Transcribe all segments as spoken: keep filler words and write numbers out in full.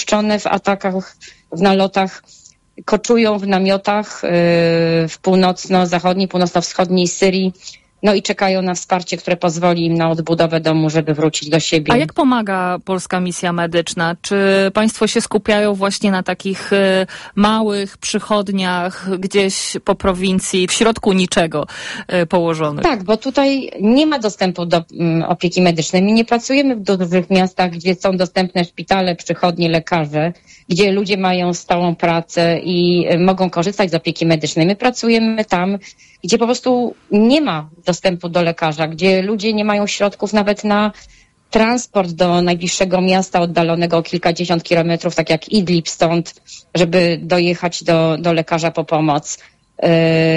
zniszczone w atakach, w nalotach, koczują w namiotach w północno-zachodniej, północno-wschodniej Syrii. No i czekają na wsparcie, które pozwoli im na odbudowę domu, żeby wrócić do siebie. A jak pomaga Polska Misja Medyczna? Czy państwo się skupiają właśnie na takich małych przychodniach gdzieś po prowincji, w środku niczego położonych? Tak, bo tutaj nie ma dostępu do opieki medycznej. My nie pracujemy w dużych miastach, gdzie są dostępne szpitale, przychodnie, lekarze, gdzie ludzie mają stałą pracę i mogą korzystać z opieki medycznej. My pracujemy tam, gdzie po prostu nie ma dostępu do lekarza, gdzie ludzie nie mają środków nawet na transport do najbliższego miasta oddalonego o kilkadziesiąt kilometrów, tak jak Idlib stąd, żeby dojechać do, do lekarza po pomoc. Yy,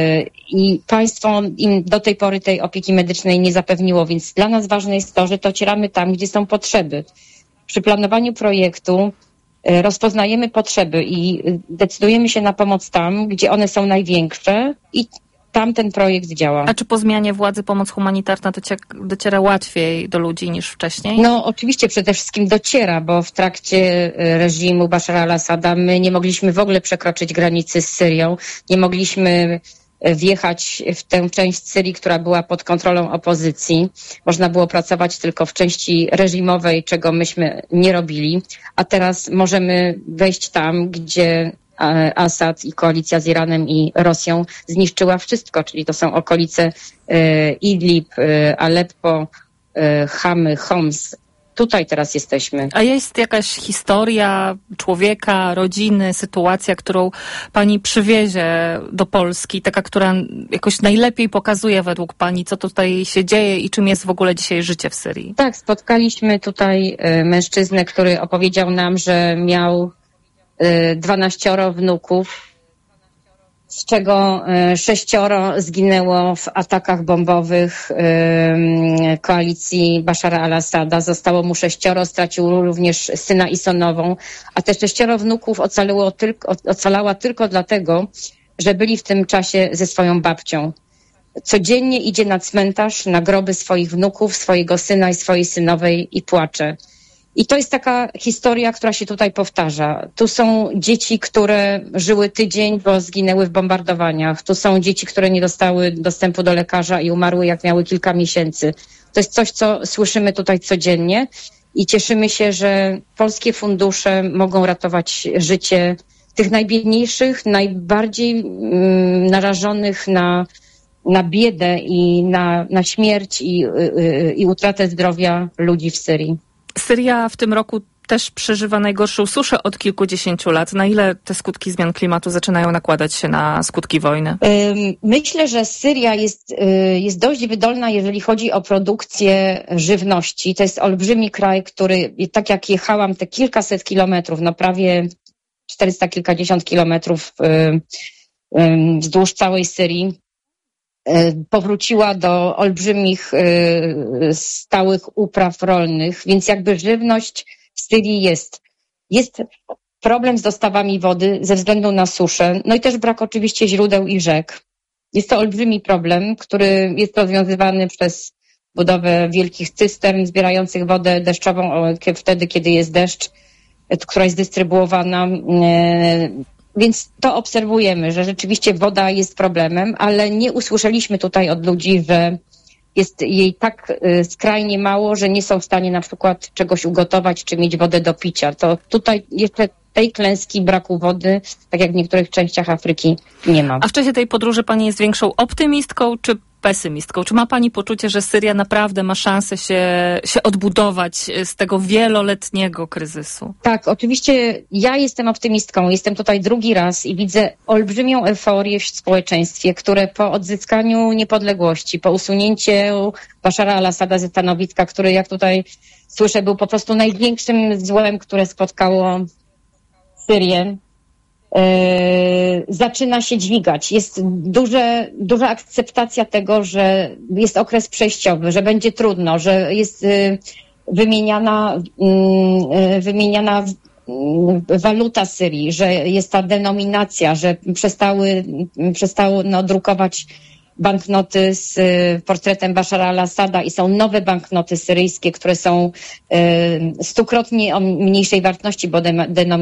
I państwo im do tej pory tej opieki medycznej nie zapewniło, więc dla nas ważne jest to, że docieramy tam, gdzie są potrzeby. Przy planowaniu projektu yy, rozpoznajemy potrzeby i decydujemy się na pomoc tam, gdzie one są największe i tam ten projekt działa. A czy po zmianie władzy pomoc humanitarna dociera łatwiej do ludzi niż wcześniej? No oczywiście przede wszystkim dociera, bo w trakcie reżimu Bashara al-Assada my nie mogliśmy w ogóle przekroczyć granicy z Syrią, nie mogliśmy wjechać w tę część Syrii, która była pod kontrolą opozycji. Można było pracować tylko w części reżimowej, czego myśmy nie robili, a teraz możemy wejść tam, gdzie Asad i koalicja z Iranem i Rosją zniszczyła wszystko, czyli to są okolice Idlib, Aleppo, Hamy, Homs. Tutaj teraz jesteśmy. A jest jakaś historia człowieka, rodziny, sytuacja, którą pani przywiezie do Polski, taka, która jakoś najlepiej pokazuje według pani, co tutaj się dzieje i czym jest w ogóle dzisiaj życie w Syrii? Tak, spotkaliśmy tutaj mężczyznę, który opowiedział nam, że miał dwanaścioro wnuków, z czego sześcioro zginęło w atakach bombowych koalicji Bashara al-Assada. Zostało mu sześcioro, stracił również syna i synową, a te sześcioro wnuków ocalało tylko, ocalała tylko dlatego, że byli w tym czasie ze swoją babcią. Codziennie idzie na cmentarz, na groby swoich wnuków, swojego syna i swojej synowej i płacze. I to jest taka historia, która się tutaj powtarza. Tu są dzieci, które żyły tydzień, bo zginęły w bombardowaniach. Tu są dzieci, które nie dostały dostępu do lekarza i umarły, jak miały kilka miesięcy. To jest coś, co słyszymy tutaj codziennie i cieszymy się, że polskie fundusze mogą ratować życie tych najbiedniejszych, najbardziej mm, narażonych na, na biedę i na, na śmierć i, i, i utratę zdrowia ludzi w Syrii. Syria w tym roku też przeżywa najgorszą suszę od kilkudziesięciu lat. Na ile te skutki zmian klimatu zaczynają nakładać się na skutki wojny? Myślę, że Syria jest, jest dość wydolna, jeżeli chodzi o produkcję żywności. To jest olbrzymi kraj, który, tak jak jechałam te kilkaset kilometrów, no prawie czterysta kilkadziesiąt kilometrów wzdłuż całej Syrii, powróciła do olbrzymich stałych upraw rolnych, więc jakby żywność w Syrii jest. Jest problem z dostawami wody ze względu na suszę, no i też brak oczywiście źródeł i rzek. Jest to olbrzymi problem, który jest rozwiązywany przez budowę wielkich cystern zbierających wodę deszczową wtedy, kiedy jest deszcz, która jest dystrybuowana. Więc to obserwujemy, że rzeczywiście woda jest problemem, ale nie usłyszeliśmy tutaj od ludzi, że jest jej tak skrajnie mało, że nie są w stanie na przykład czegoś ugotować czy mieć wodę do picia. To tutaj jeszcze tej klęski braku wody, tak jak w niektórych częściach Afryki, nie ma. A w czasie tej podróży pani jest większą optymistką czy pesymistką? Czy ma pani poczucie, że Syria naprawdę ma szansę się, się odbudować z tego wieloletniego kryzysu? Tak, oczywiście ja jestem optymistką. Jestem tutaj drugi raz i widzę olbrzymią euforię w społeczeństwie, które po odzyskaniu niepodległości, po usunięciu Bashara al-Assada ze stanowiska, który, jak tutaj słyszę, był po prostu największym złem, które spotkało Syrię, Yy, zaczyna się dźwigać. Jest duże, duża akceptacja tego, że jest okres przejściowy, że będzie trudno, że jest yy, wymieniana, yy, wymieniana yy, waluta Syrii, że jest ta denominacja, że przestały, przestało no, drukować banknoty z y, portretem Bashara al-Assada i są nowe banknoty syryjskie, które są y, stukrotnie o mniejszej wartości, bo de-